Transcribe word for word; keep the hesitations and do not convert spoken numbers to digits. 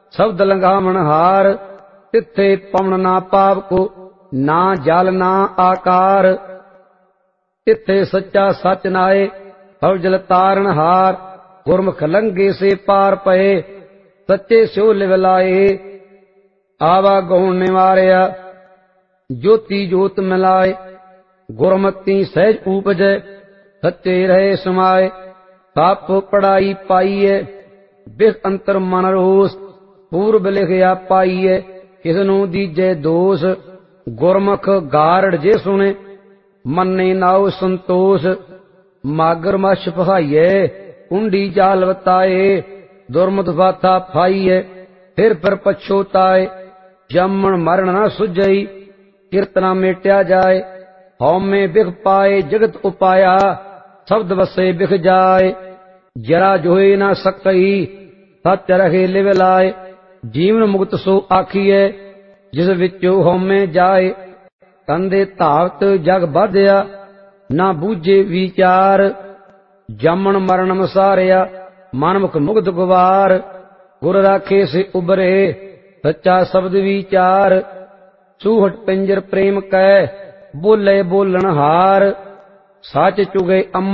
शब्द लंघावन हार। तिथे पवन ना पाप को, ना जल ना आकार। तिथे सच्चा सच नाए, भव जल तारण हार। गुरमुख लंघे से पार पए, सच्चे स्यो लिव लाए। आवा गौण निवारया, ज्योति जोत मिलाए। गुरमति सहज उपजै, सच्चे रहे समाए। सप पढ़ाई पाईए, बिख अंतर मन रोस। पूर्व लिखिया पाईए, किसनू दीजे दोष। गुरमुख गारड़ जे सुने, मन्ने नाउ संतोष। मागर मछ पहाइए, कुंडी जाल बताए। दुर्मत बाथा फाइए, फिर पर पछोताए। जमन मरण न सुझई, कीर्तना मेट्या जाए। हौमे बिख पाए जगत उपाया, शब्द बसे बिख जाए। जरा जोए न सकई, सच रहे लिव लाए। जीवन मुक्त सो आखिए, जिस विचो हौमे जाए। कंदे धावत जग बाधिया, ना बूझे विचार। जमन मरण मसारिया, मनमुख मुग्ध गुवार। गुर राखे से उबरे, सच्चा शब्द विचार। सूहट पिंजर प्रेम कै, बोले बोलन हार। सच चुगे